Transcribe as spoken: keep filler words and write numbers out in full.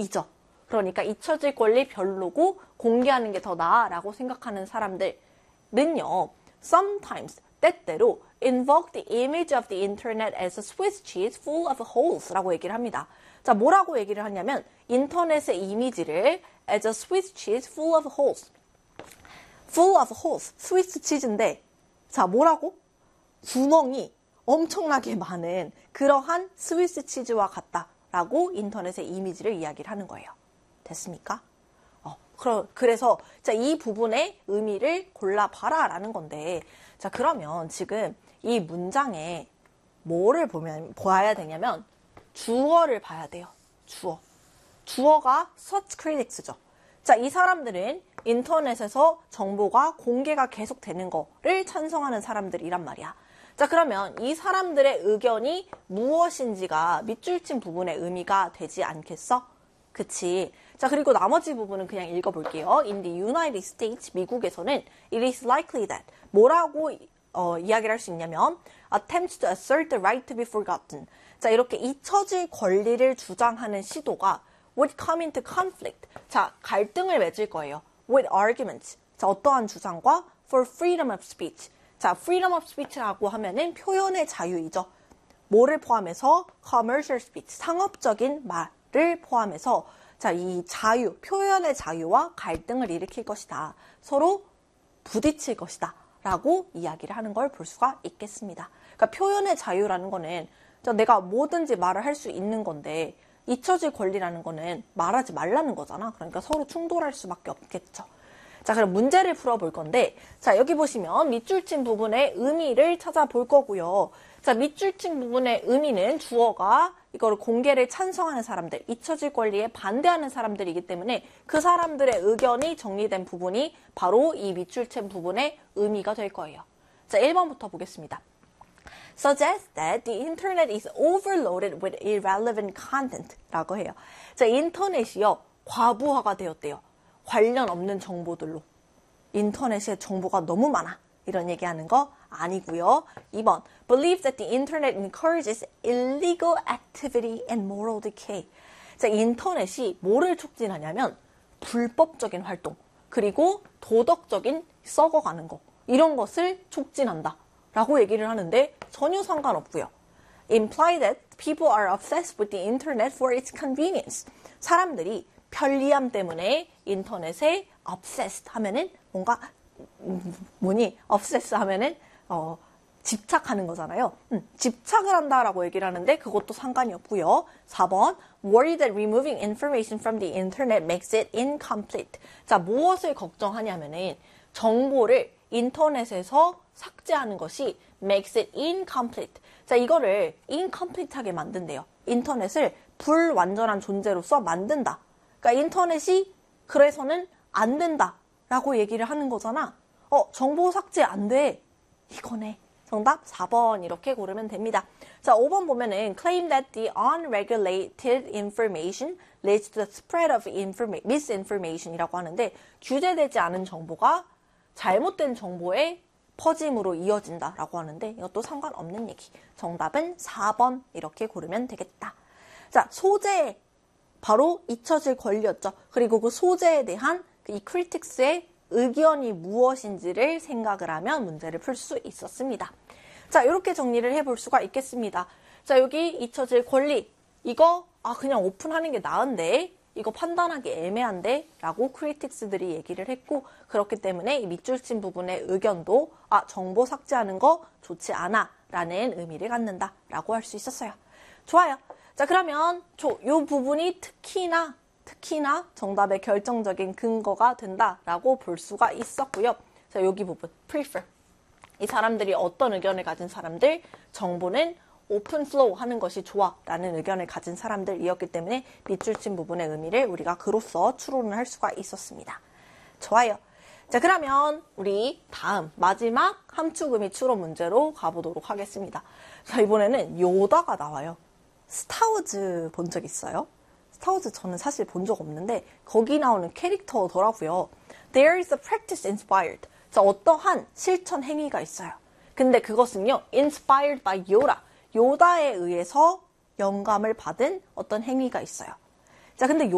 이죠. 그러니까 잊혀질 권리 별로고 공개하는 게 더 나아라고 생각하는 사람들은요. Sometimes, 때때로 invoke the image of the internet as a Swiss cheese full of holes 라고 얘기를 합니다. 자, 뭐라고 얘기를 하냐면 인터넷의 이미지를 as a Swiss cheese full of holes. full of holes. 스위스 치즈인데 자, 뭐라고? 구멍이 엄청나게 많은 그러한 스위스 치즈와 같다라고 인터넷의 이미지를 이야기를 하는 거예요. 됐습니까? 어, 그러, 그래서 자, 이 부분의 의미를 골라봐라 라는 건데 자, 그러면 지금 이 문장에 뭐를 보면, 봐야 되냐면 주어를 봐야 돼요. 주어. 주어가 such critics죠. 자, 이 사람들은 인터넷에서 정보가 공개가 계속되는 거를 찬성하는 사람들이란 말이야. 자, 그러면 이 사람들의 의견이 무엇인지가 밑줄 친 부분의 의미가 되지 않겠어? 그치. 자, 그리고 나머지 부분은 그냥 읽어볼게요. In the United States, 미국에서는 it is likely that 뭐라고 어, 이야기를 할 수 있냐면 attempts to assert the right to be forgotten. 자, 이렇게 잊혀질 권리를 주장하는 시도가 would come into conflict. 자, 갈등을 맺을 거예요. with arguments. 자, 어떠한 주장과 for freedom of speech. 자, freedom of speech라고 하면은 표현의 자유이죠. 뭐를 포함해서 commercial speech, 상업적인 말을 포함해서 자, 이 자유, 표현의 자유와 갈등을 일으킬 것이다. 서로 부딪힐 것이다. 라고 이야기를 하는 걸 볼 수가 있겠습니다. 그러니까 표현의 자유라는 거는 자, 내가 뭐든지 말을 할 수 있는 건데 잊혀질 권리라는 거는 말하지 말라는 거잖아. 그러니까 서로 충돌할 수밖에 없겠죠. 자, 그럼 문제를 풀어볼 건데 자, 여기 보시면 밑줄 친 부분의 의미를 찾아볼 거고요. 자, 밑줄 친 부분의 의미는 주어가 이거를 공개를 찬성하는 사람들, 잊혀질 권리에 반대하는 사람들이기 때문에 그 사람들의 의견이 정리된 부분이 바로 이 밑줄 친 부분의 의미가 될 거예요. 자, 일 번부터 보겠습니다. Suggests that the internet is overloaded with irrelevant content 라고 해요. 자, 인터넷이요, 과부하가 되었대요. 관련 없는 정보들로. 인터넷에 정보가 너무 많아. 이런 얘기하는 거 아니고요. 이 번, believes that the internet encourages illegal activity and moral decay. 자, 인터넷이 뭐를 촉진하냐면 불법적인 활동, 그리고 도덕적인 썩어가는 거, 이런 것을 촉진한다. 라고 얘기를 하는데 전혀 상관없고요. imply that people are obsessed with the internet for its convenience. 사람들이 편리함 때문에 인터넷에 obsessed 하면은 뭔가 뭐니? obsess 하면은 어, 집착하는 거잖아요. 음, 집착을 한다라고 얘기를 하는데 그것도 상관이 없고요. 사 번, worry that removing information from the internet makes it incomplete. 자, 무엇을 걱정하냐면은 정보를 인터넷에서 삭제하는 것이 makes it incomplete. 자, 이거를 incomplete하게 만든대요. 인터넷을 불완전한 존재로서 만든다. 그러니까 인터넷이 그래서는 안 된다라고 얘기를 하는 거잖아. 어, 정보 삭제 안 돼. 이거네. 정답 사 번 이렇게 고르면 됩니다. 자, 오 번 보면은 claim that the unregulated information leads to the spread of informa- misinformation이라고 하는데 규제되지 않은 정보가 잘못된 정보의 퍼짐으로 이어진다라고 하는데 이것도 상관없는 얘기. 정답은 사 번 이렇게 고르면 되겠다. 자, 소재 바로 잊혀질 권리였죠. 그리고 그 소재에 대한 이 크리틱스의 의견이 무엇인지를 생각을 하면 문제를 풀 수 있었습니다. 자, 이렇게 정리를 해볼 수가 있겠습니다. 자, 여기 잊혀질 권리. 이거 아 그냥 오픈하는 게 나은데 이거 판단하기 애매한데 라고 크리틱스들이 얘기를 했고 그렇기 때문에 이 밑줄 친 부분의 의견도 아 정보 삭제하는 거 좋지 않아 라는 의미를 갖는다 라고 할 수 있었어요. 좋아요. 자, 그러면 저, 요 부분이 특히나 특히나 정답의 결정적인 근거가 된다라고 볼 수가 있었고요. 자, 여기 부분 prefer. 이 사람들이 어떤 의견을 가진 사람들, 정보는 오픈 플로우 하는 것이 좋아 라는 의견을 가진 사람들이었기 때문에 밑줄 친 부분의 의미를 우리가 그로써 추론을 할 수가 있었습니다. 좋아요. 자, 그러면 우리 다음 마지막 함축의미 추론 문제로 가보도록 하겠습니다. 자, 이번에는 요다가 나와요. 스타워즈 본 적 있어요? 스타워즈 저는 사실 본 적 없는데 거기 나오는 캐릭터더라고요. There is a practice inspired. 자, 어떠한 실천 행위가 있어요. 근데 그것은요, inspired by Yoda. 요다에 의해서 영감을 받은 어떤 행위가 있어요. 자, 근데 요